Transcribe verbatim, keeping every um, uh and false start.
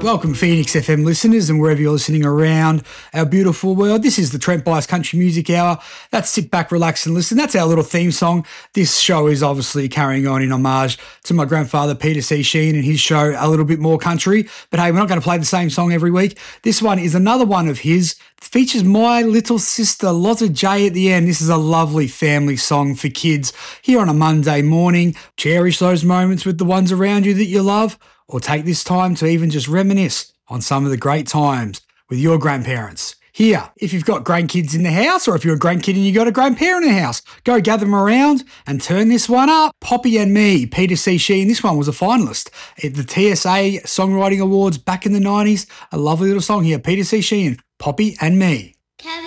Welcome, Phoenix F M listeners, and wherever you're listening around our beautiful world. This is the Trent Bias Country Music Hour. That's sit back, relax, and listen. That's our little theme song. This show is obviously carrying on in homage to my grandfather, Peter C. Sheehan, and his show, A Little Bit More Country. But hey, we're not going to play the same song every week. This one is another one of his. It features my little sister, Lotta J, at the end. This is a lovely family song for kids here on a Monday morning. Cherish those moments with the ones around you that you love, or take this time to even just reminisce on some of the great times with your grandparents. Here, if you've got grandkids in the house, or if you're a grandkid and you got a grandparent in the house, go gather them around and turn this one up. Poppy and Me, Peter C. Sheehan. This one was a finalist at the T S A Songwriting Awards back in the nineties. A lovely little song here. Peter C. Sheehan, Poppy and Me.